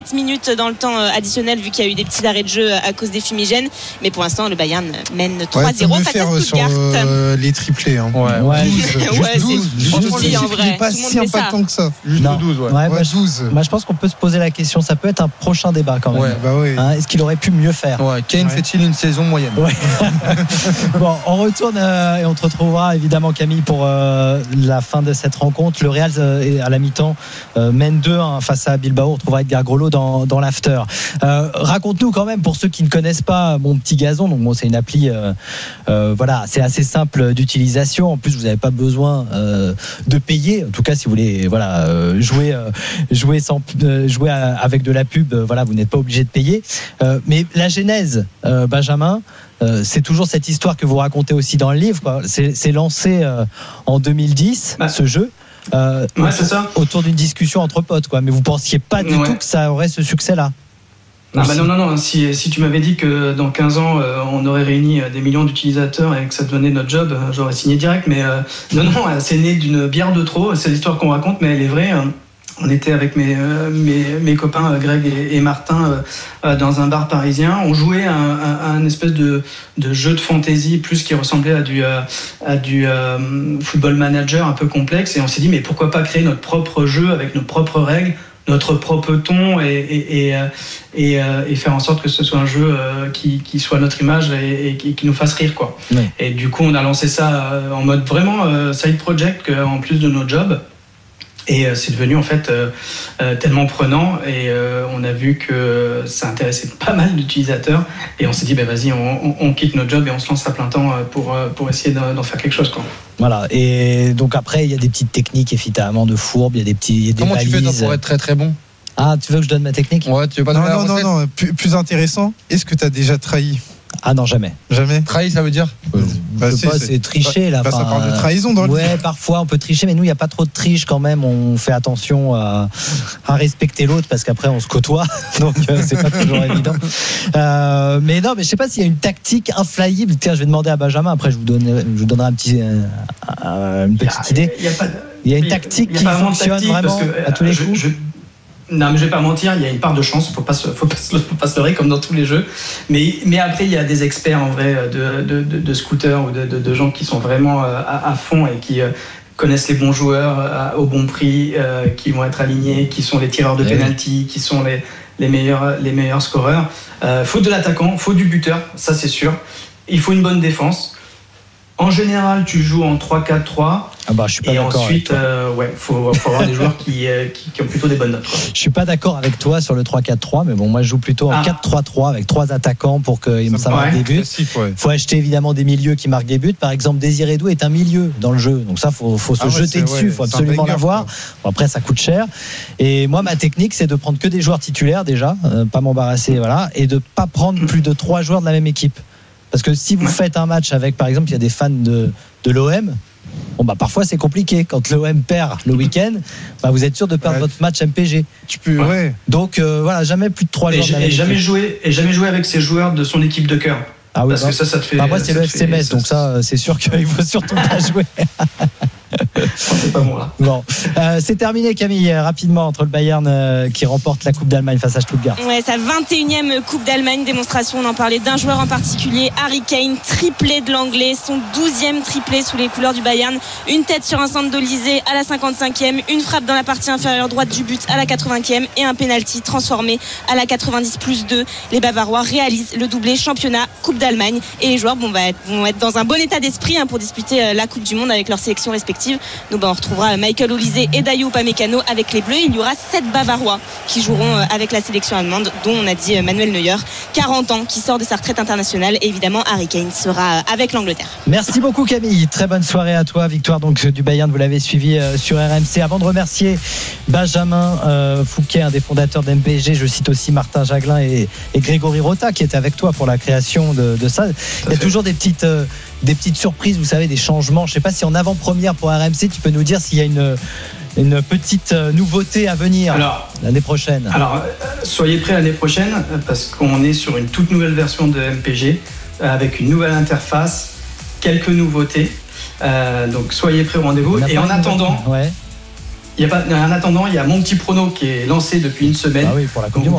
minutes dans le temps additionnel vu qu'il y a eu des petits arrêts de jeu à cause des fumigènes, mais pour l'instant le Bayern mène 3-0 face à Stuttgart. Sur les triplés 12, c'est en vrai. Pas si impactant que ça. Juste 12, 12. Je pense qu'on peut se poser la question, ça peut être un prochain débat quand même. Est-ce qu'il aurait pu mieux faire? Kane fait-il une saison moyenne? Bon, on retourne et on te retrouvera évidemment Camille pour la fin de cette rencontre. Le Real à la mi-temps mène 2-1 face à Bilbao. On retrouvera Edgar Grolo dans l'after. Raconte-nous quand même, pour ceux qui ne connaissent pas Mon Petit Gazon, donc bon, c'est une appli c'est assez simple d'utilisation. En plus vous n'avez pas besoin de payer, en tout cas si vous voulez jouer avec de la pub, vous n'êtes pas obligé de payer, mais la genèse, Benjamin, c'est toujours cette histoire que vous racontez aussi dans le livre, quoi. C'est lancé en 2010, ce jeu. C'est ça. Autour d'une discussion entre potes, quoi. Mais vous pensiez pas du tout que ça aurait ce succès-là? Non. Si tu m'avais dit que dans 15 ans on aurait réuni des millions d'utilisateurs et que ça devenait notre job, j'aurais signé direct. Mais non, c'est né d'une bière de trop. C'est l'histoire qu'on raconte, mais elle est vraie. On était avec mes copains Greg et Martin dans un bar parisien. On jouait à un espèce de jeu de fantasy plus qui ressemblait à du football manager un peu complexe. Et on s'est dit, mais pourquoi pas créer notre propre jeu avec nos propres règles, notre propre ton et faire en sorte que ce soit un jeu qui soit notre image et qui nous fasse rire, quoi. Oui. Et du coup, on a lancé ça en mode vraiment side project en plus de nos jobs. Et c'est devenu en fait tellement prenant et on a vu que ça intéressait pas mal d'utilisateurs et on s'est dit vas-y, on quitte notre job et on se lance à plein temps pour essayer d'en faire quelque chose, quoi. Voilà, et donc après il y a des petites techniques évidemment de fourbe, il y a des Comment balises. Tu fais pour être très très bon? Ah, tu veux que je donne ma technique? Ouais, tu veux pas donner la recette? Non, plus intéressant, est-ce que tu as déjà trahi? Ah non, jamais. Trahi, ça veut dire c'est tricher là. Ça parle de trahison dans le livre. Parfois on peut tricher, mais nous il n'y a pas trop de triche quand même. On fait attention à respecter l'autre parce qu'après on se côtoie, donc c'est pas toujours évident. Mais je sais pas s'il y a une tactique infaillible. Tiens, je vais demander à Benjamin. Après je vous donnerai une petite idée. Il y a une tactique qui fonctionne vraiment à tous les coups. Non, mais je vais pas mentir, il y a une part de chance, faut pas se leurrer comme dans tous les jeux. Mais après, il y a des experts en vrai de scooters ou de gens qui sont vraiment à fond et qui connaissent les bons joueurs au bon prix, qui vont être alignés, qui sont les tireurs de penalty, qui sont les meilleurs scoreurs. Faut de l'attaquant, faut du buteur, ça c'est sûr. Il faut une bonne défense. En général, tu joues en 3-4-3. Je suis pas d'accord. Et ensuite, faut avoir des joueurs qui ont plutôt des bonnes notes, quoi. Je suis pas d'accord avec toi sur le 3-4-3, mais bon, moi je joue plutôt en 4-3-3 avec 3 attaquants pour que ça marque des buts. Faut acheter évidemment des milieux qui marquent des buts. Par exemple, Désiré Doué est un milieu dans le jeu, donc ça faut se jeter dessus, faut absolument l'avoir. Bon, après, ça coûte cher. Et moi, ma technique, c'est de prendre que des joueurs titulaires déjà, pas m'embarrasser, et de pas prendre plus de 3 joueurs de la même équipe. Parce que si vous faites un match avec, par exemple, il y a des fans de l'OM, parfois c'est compliqué. Quand l'OM perd le week-end, vous êtes sûr de perdre votre match MPG. Donc jamais plus de 3 joueurs. Et jamais jouer avec ces joueurs de son équipe de cœur. Parce que ça te fait. Moi c'est le FC Metz, donc ça c'est sûr qu'il faut surtout pas jouer. C'est pas bon là. Bon, c'est terminé Camille, rapidement, entre le Bayern qui remporte la Coupe d'Allemagne face à Stuttgart. Ouais, sa 21e Coupe d'Allemagne, démonstration, on en parlait d'un joueur en particulier, Harry Kane, triplé de l'anglais, son 12e triplé sous les couleurs du Bayern, une tête sur un centre d'Olysée à la 55e, une frappe dans la partie inférieure droite du but à la 80e et un penalty transformé à la 90+2. Les Bavarois réalisent le doublé championnat Coupe d'Allemagne et les joueurs vont être dans un bon état d'esprit pour disputer la Coupe du Monde avec leurs sélections respectives. Nous, on retrouvera Michael Olise et Dayot Upamecano avec les Bleus. Il y aura 7 Bavarois qui joueront avec la sélection allemande, dont on a dit Manuel Neuer, 40 ans, qui sort de sa retraite internationale. Et évidemment, Harry Kane sera avec l'Angleterre. Merci beaucoup Camille, très bonne soirée à toi. Victoire donc du Bayern, vous l'avez suivi sur RMC. Avant de remercier Benjamin Fouquet, un des fondateurs d'MPG, je cite aussi Martin Jaglin et Grégory Rota qui étaient avec toi pour la création de ça. Il y a toujours des petites surprises, vous savez, des changements. Je ne sais pas si en avant-première pour RMC, tu peux nous dire s'il y a une petite nouveauté à venir l'année prochaine. Alors, soyez prêts l'année prochaine parce qu'on est sur une toute nouvelle version de MPG avec une nouvelle interface, quelques nouveautés. Donc, soyez prêts au rendez-vous. Et en attendant, il En attendant, il y a mon petit prono qui est lancé depuis une semaine. Ah oui, pour la Coupe du Monde.